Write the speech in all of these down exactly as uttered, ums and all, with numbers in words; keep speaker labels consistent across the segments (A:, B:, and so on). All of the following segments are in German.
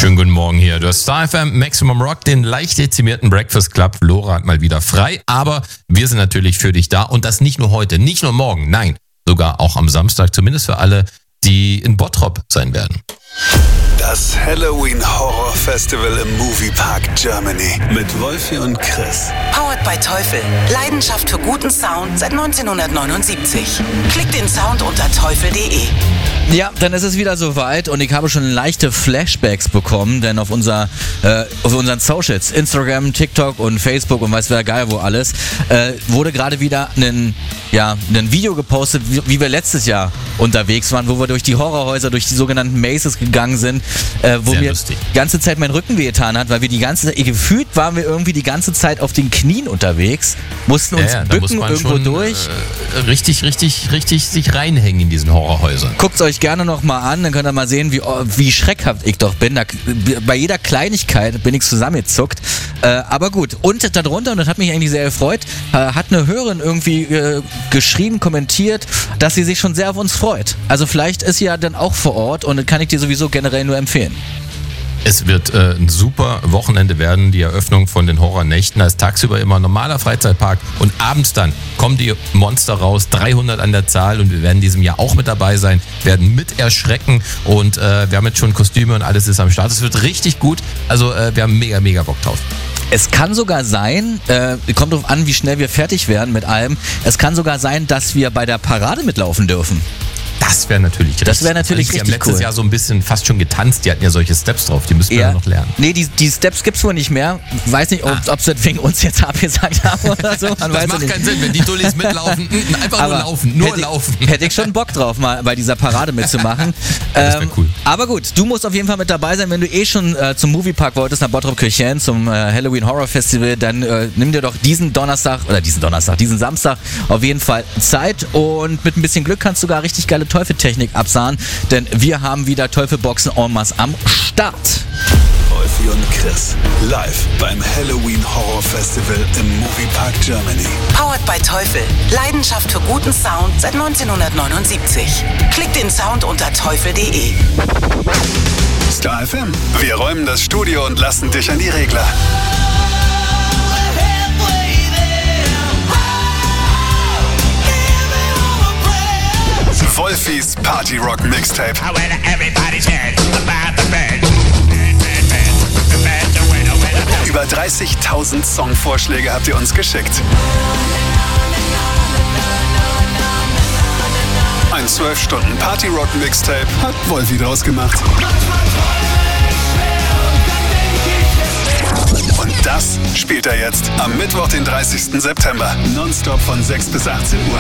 A: Schönen guten Morgen hier. Du hast Star F M, Maximum Rock, den leicht dezimierten Breakfast Club. Lora hat mal wieder frei, aber wir sind natürlich für dich da. Und das nicht nur heute, nicht nur morgen, nein, sogar auch am Samstag, zumindest für alle, die in Bottrop sein werden.
B: Das Halloween Horror Festival im Moviepark Germany mit Wolfi und Chris.
C: Powered by Teufel. Leidenschaft für guten Sound seit neunzehnhundertneunundsiebzig. Klick den Sound unter teufel punkt de.
D: Ja, dann ist es wieder soweit und ich habe schon leichte Flashbacks bekommen, denn auf, unser, äh, auf unseren Socials, Instagram, TikTok und Facebook und weiß wer geil wo alles, äh, wurde gerade wieder ein, ja, ein Video gepostet, wie, wie wir letztes Jahr unterwegs waren, wo wir durch die Horrorhäuser, durch die sogenannten Mazes gegangen sind, äh, wo
A: Sehr
D: mir
A: lustig.
D: die ganze Zeit mein Rücken wehgetan hat, weil wir die ganze Zeit, gefühlt waren wir irgendwie die ganze Zeit auf den Knien unterwegs, mussten uns
A: ja, ja,
D: bücken irgendwo
A: schon,
D: durch.
A: Äh, richtig, richtig, richtig sich reinhängen in diesen Horrorhäusern.
D: Guckt's euch gerne noch mal an, dann könnt ihr mal sehen, wie, wie schreckhaft ich doch bin. Da, bei jeder Kleinigkeit bin ich zusammengezuckt. Äh, aber gut, und darunter, und das hat mich eigentlich sehr gefreut, äh, hat eine Hörerin irgendwie äh, geschrieben, kommentiert, dass sie sich schon sehr auf uns freut. Also vielleicht ist sie ja dann auch vor Ort und das kann ich dir sowieso generell nur empfehlen.
A: Es wird äh, ein super Wochenende werden, die Eröffnung von den Horrornächten. Da ist tagsüber immer ein normaler Freizeitpark und abends dann kommen die Monster raus, dreihundert an der Zahl, und wir werden in diesem Jahr auch mit dabei sein, werden mit erschrecken und äh, wir haben jetzt schon Kostüme und alles ist am Start. Es wird richtig gut, also äh, wir haben mega, mega Bock drauf.
D: Es kann sogar sein, äh, kommt drauf an, wie schnell wir fertig werden mit allem, es kann sogar sein, dass wir bei der Parade mitlaufen dürfen.
A: Das wäre natürlich richtig.
D: Das wäre natürlich
A: also, die
D: richtig
A: haben letztes
D: cool.
A: Jahr so ein bisschen fast schon getanzt. Die hatten ja solche Steps drauf. Die müssen wir ja noch lernen.
D: Nee, die, die Steps gibt's wohl nicht mehr. Weiß nicht, ob, ob sie das wegen uns jetzt abgesagt haben oder so. Man
A: das
D: weiß
A: macht
D: nicht.
A: keinen Sinn, wenn die Dullis mitlaufen. Einfach
D: aber
A: nur laufen, nur
D: hätte,
A: laufen.
D: Hätte ich schon Bock drauf, mal bei dieser Parade mitzumachen.
A: Das wäre cool.
D: Aber gut, du musst auf jeden Fall mit dabei sein. Wenn du eh schon äh, zum Moviepark wolltest, nach Bottrop-Kirchhellen, zum äh, Halloween Horror Festival, dann äh, nimm dir doch diesen Donnerstag, oder diesen Donnerstag, diesen Samstag auf jeden Fall Zeit. Und mit ein bisschen Glück kannst du sogar richtig geile Teufeltechnik absahen, denn wir haben wieder Teufelboxen en masse am Start.
B: Wolfi und Chris live beim Halloween Horror Festival im Moviepark Germany.
C: Powered by Teufel. Leidenschaft für guten Sound seit neunzehnhundertneunundsiebzig. Klick den Sound unter teufel punkt de.
B: Star F M. Wir räumen das Studio und lassen dich an die Regler. Wolfis Party Rock Mixtape. Über dreißigtausend Songvorschläge habt ihr uns geschickt. Ein zwölf Stunden Party Rock Mixtape hat Wolfi draus gemacht. Und das spielt er jetzt am Mittwoch, den dreißigsten September. Nonstop von sechs bis achtzehn Uhr.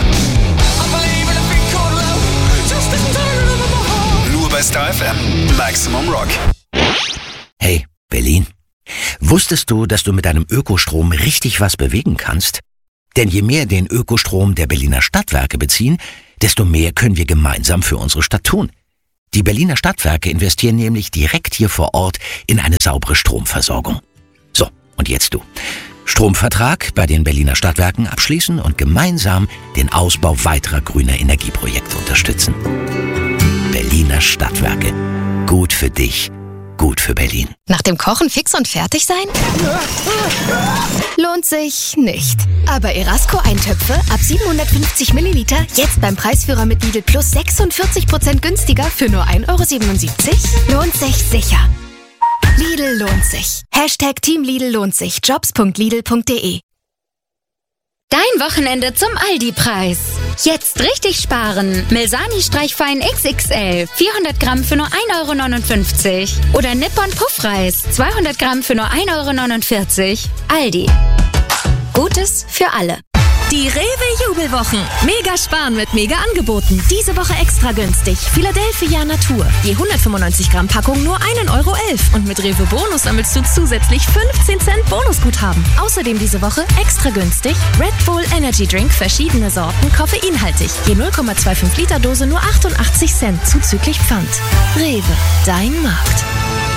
B: Nur bei Star F M. Maximum Rock.
E: Hey, Berlin. Wusstest du, dass du mit deinem Ökostrom richtig was bewegen kannst? Denn je mehr den Ökostrom der Berliner Stadtwerke beziehen, desto mehr können wir gemeinsam für unsere Stadt tun. Die Berliner Stadtwerke investieren nämlich direkt hier vor Ort in eine saubere Stromversorgung. So, und jetzt du. Stromvertrag bei den Berliner Stadtwerken abschließen und gemeinsam den Ausbau weiterer grüner Energieprojekte unterstützen. Berliner Stadtwerke. Gut für dich. Gut für Berlin.
F: Nach dem Kochen fix und fertig sein? Lohnt sich nicht. Aber Erasco-Eintöpfe ab siebenhundertfünfzig Milliliter jetzt beim Preisführer mit Lidl Plus sechsundvierzig Prozent günstiger für nur ein Euro siebenundsiebzig? Lohnt sich sicher. Lidl lohnt sich. Hashtag Team Lidl lohnt sich. Jobs punkt lidl punkt de.
G: Dein Wochenende zum Aldi-Preis. Jetzt richtig sparen. Milsani Streichfein X X L. vierhundert Gramm für nur ein Euro neunundfünfzig. Oder Nippon Puffreis. zweihundert Gramm für nur ein Euro neunundvierzig. Aldi. Gutes für alle.
H: Die Rewe-Jubelwochen. Mega sparen mit Mega-Angeboten. Diese Woche extra günstig. Philadelphia Natur. Die hundertfünfundneunzig Gramm Packung nur ein Euro elf. Und mit Rewe Bonus sammelst du zusätzlich fünfzehn Cent Bonusguthaben. Außerdem diese Woche extra günstig Red Bull Energy Drink, verschiedene Sorten, koffeinhaltig. Je null Komma fünfundzwanzig Liter Dose nur achtundachtzig Cent zuzüglich Pfand. Rewe, dein Markt.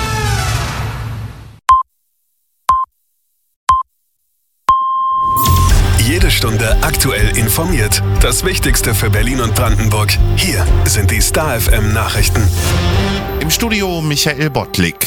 B: Jede Stunde aktuell informiert. Das Wichtigste für Berlin und Brandenburg. Hier sind die Star F M Nachrichten.
I: Im Studio Michael Bottlik.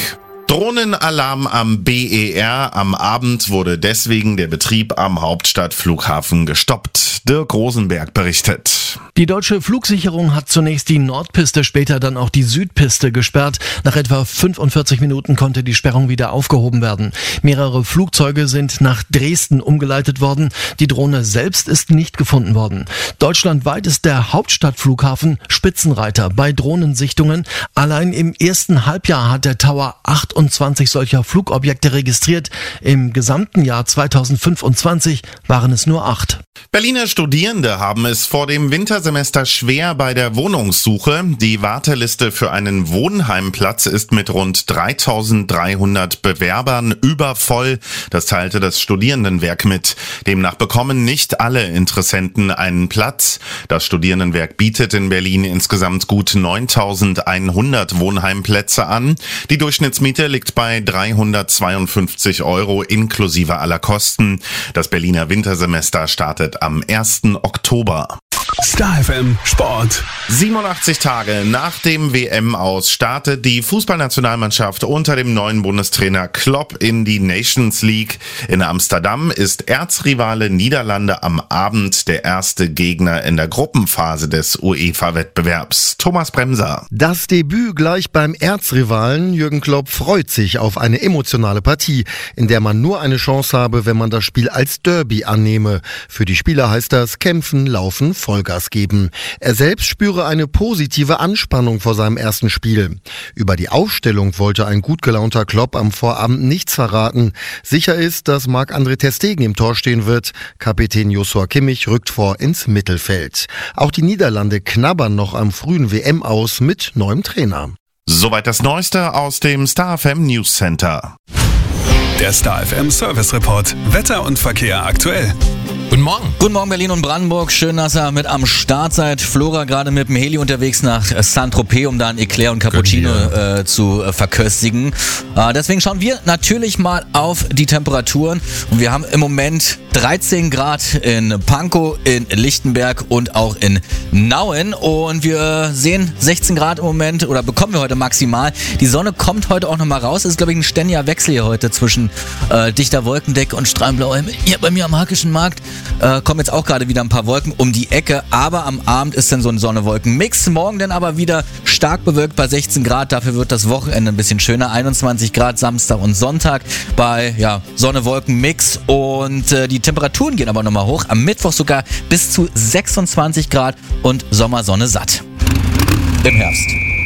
I: Drohnenalarm am B E R. Am Abend wurde deswegen der Betrieb am Hauptstadtflughafen gestoppt. Dirk Rosenberg berichtet.
J: Die deutsche Flugsicherung hat zunächst die Nordpiste, später dann auch die Südpiste gesperrt. Nach etwa fünfundvierzig Minuten konnte die Sperrung wieder aufgehoben werden. Mehrere Flugzeuge sind nach Dresden umgeleitet worden. Die Drohne selbst ist nicht gefunden worden. Deutschlandweit ist der Hauptstadtflughafen Spitzenreiter bei Drohnensichtungen. Allein im ersten Halbjahr hat der Tower achtundzwanzig solcher Flugobjekte registriert. Im gesamten Jahr zweitausendfünfundzwanzig waren es nur acht.
I: Berliner Studierende haben es vor dem Wintersemester schwer bei der Wohnungssuche. Die Warteliste für einen Wohnheimplatz ist mit rund dreitausenddreihundert Bewerbern übervoll. Das teilte das Studierendenwerk mit. Demnach bekommen nicht alle Interessenten einen Platz. Das Studierendenwerk bietet in Berlin insgesamt gut neuntausendeinhundert Wohnheimplätze an. Die Durchschnittsmiete liegt bei dreihundertzweiundfünfzig Euro inklusive aller Kosten. Das Berliner Wintersemester startet am ersten Oktober.
B: Star F M Sport.
I: siebenundachtzig Tage nach dem W M-Aus startet die Fußballnationalmannschaft unter dem neuen Bundestrainer Klopp in die Nations League. In Amsterdam ist Erzrivale Niederlande am Abend der erste Gegner in der Gruppenphase des UEFA-Wettbewerbs. Thomas Bremser.
K: Das Debüt gleich beim Erzrivalen. Jürgen Klopp freut sich auf eine emotionale Partie, in der man nur eine Chance habe, wenn man das Spiel als Derby annehme. Für die Spieler heißt das kämpfen, laufen, Vollgas geben. Er selbst spüre eine positive Anspannung vor seinem ersten Spiel. Über die Aufstellung wollte ein gut gelaunter Klopp am Vorabend nichts verraten. Sicher ist, dass Marc-André ter Stegen im Tor stehen wird. Kapitän Joshua Kimmich rückt vor ins Mittelfeld. Auch die Niederlande knabbern noch am frühen W M-Aus mit neuem Trainer.
I: Soweit das Neueste aus dem Star F M News Center.
B: Der Star F M Service Report. Wetter und Verkehr aktuell.
A: Guten Morgen.
D: Guten Morgen Berlin und Brandenburg. Schön, dass ihr mit am Start seid. Flora gerade mit dem Heli unterwegs nach Saint-Tropez, um da ein Eclair und Cappuccino äh, zu äh, verköstigen. Äh, deswegen schauen wir natürlich mal auf die Temperaturen. Und wir haben im Moment dreizehn Grad in Pankow, in Lichtenberg und auch in Nauen. Und wir sehen sechzehn Grad im Moment, oder bekommen wir heute maximal. Die Sonne kommt heute auch nochmal raus. Es ist, glaube ich, ein ständiger Wechsel hier heute zwischen äh, dichter Wolkendecke und strahlendblauer Himmel. Hier bei mir am Hackischen Markt äh, kommen jetzt auch gerade wieder ein paar Wolken um die Ecke. Aber am Abend ist dann so ein Sonne-Wolken-Mix. Morgen dann aber wieder stark bewölkt bei sechzehn Grad. Dafür wird das Wochenende ein bisschen schöner. einundzwanzig Grad Samstag und Sonntag bei ja, Sonne-Wolken-Mix. Und äh, die Temperaturen gehen aber nochmal hoch. Am Mittwoch sogar bis zu sechsundzwanzig Grad und Sommersonne satt. Im Herbst.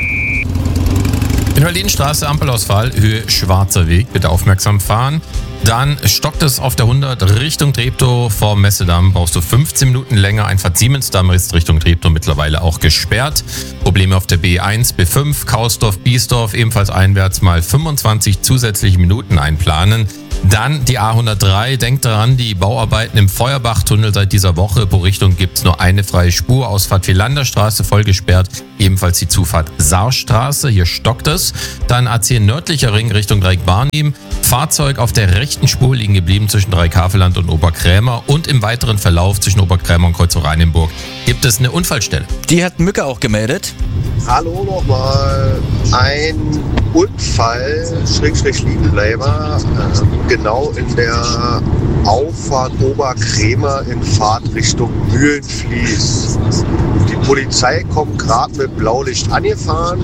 A: In der Berlinstraße Ampelausfall, Höhe Schwarzer Weg, bitte aufmerksam fahren. Dann stockt es auf der hundert Richtung Treptow vor Messedamm. Brauchst du fünfzehn Minuten länger. Einfahrt Siemensdamm ist Richtung Treptow mittlerweile auch gesperrt. Probleme auf der B eins, B fünf, Kausdorf, Biesdorf ebenfalls einwärts mal fünfundzwanzig zusätzliche Minuten einplanen. Dann die A hundertdrei. Denkt daran, die Bauarbeiten im Feuerbachtunnel seit dieser Woche. Pro Richtung gibt es nur eine freie Spur. Ausfahrt Vierlanderstraße voll gesperrt. Ebenfalls die Zufahrt Saarstraße. Hier stockt es. Dann A zehn nördlicher Ring Richtung Dreieck-Barnim. Fahrzeug auf der rechten Spur liegen geblieben zwischen Dreikaveland und Oberkrämer. Und im weiteren Verlauf zwischen Oberkrämer und Kreuzau-Reinienburg gibt es eine Unfallstelle.
D: Die hat Mücke auch gemeldet.
L: Hallo nochmal. Ein Unfall, Schrägstrich Liegenbleiber, äh, genau in der Auffahrt Oberkrämer in Fahrtrichtung Mühlenfließ. Die Polizei kommt gerade mit Blaulicht angefahren.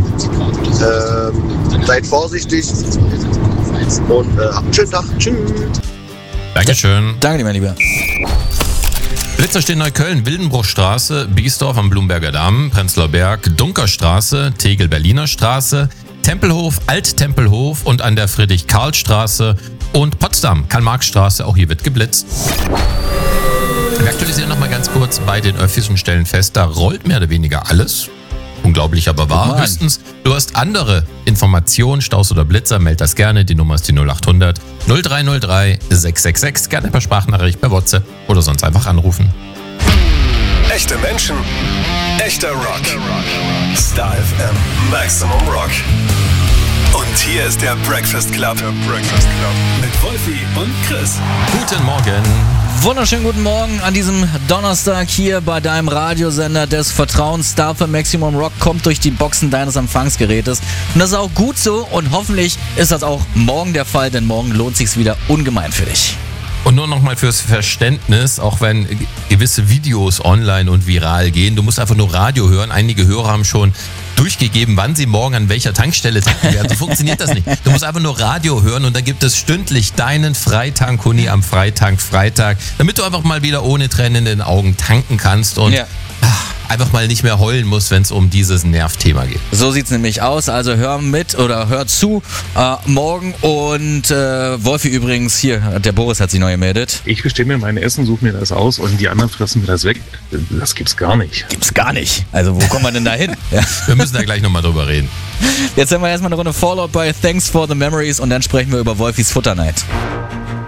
L: Ähm, seid vorsichtig und äh, habt einen schönen Tag. Tschüss.
A: Dankeschön.
D: Danke dir, mein Lieber.
A: Blitzer stehen Neukölln, Wildenbruchstraße, Biesdorf am Blumberger Damm, Prenzlauer Berg, Dunkerstraße, Tegel-Berliner Straße, Tempelhof, Alttempelhof und an der Friedrich-Karl-Straße und Potsdam, Karl-Marx-Straße, auch hier wird geblitzt. Wir aktualisieren nochmal ganz kurz bei den Öffis und stellen fest, da rollt mehr oder weniger alles. Unglaublich, aber wahr. Höchstens, du hast andere Informationen, Staus oder Blitzer, meld das gerne. Die Nummer ist die null achthundert null drei null drei sechs sechs sechs. Gerne per Sprachnachricht, per WhatsApp oder sonst einfach anrufen.
B: Echte Menschen, echter Rock. Star F M Maximum Rock. Und hier ist der Breakfast Club. Der Breakfast Club. Mit Wolfi und Chris.
A: Guten Morgen.
D: Wunderschönen guten Morgen an diesem Donnerstag hier bei deinem Radiosender des Vertrauens. Star für Maximum Rock kommt durch die Boxen deines Empfangsgerätes. Und das ist auch gut so und hoffentlich ist das auch morgen der Fall, denn morgen lohnt sich's wieder ungemein für dich.
A: Und nur nochmal fürs Verständnis, auch wenn gewisse Videos online und viral gehen, du musst einfach nur Radio hören. Einige Hörer haben schon durchgegeben, wann sie morgen an welcher Tankstelle tanken werden. So funktioniert das nicht. Du musst einfach nur Radio hören und dann gibt es stündlich deinen Freitank-Huni am Freitank Freitag, damit du einfach mal wieder ohne Tränen in den Augen tanken kannst und ja. einfach mal nicht mehr heulen musst, wenn es um dieses Nervthema geht.
D: So sieht's nämlich aus. Also hör mit oder hör zu äh, morgen. Und äh, Wolfi übrigens, hier, der Boris hat sich neu gemeldet.
M: Ich bestelle mir mein Essen, suche mir das aus und die anderen fressen mir das weg. Das gibt's gar nicht.
D: Gibt's gar nicht. Also wo kommen wir denn da hin? Ja.
A: Wir müssen da gleich nochmal drüber reden.
D: Jetzt haben wir erstmal eine Runde Fallout bei Thanks for the Memories und dann sprechen wir über Wolfis Futterneid.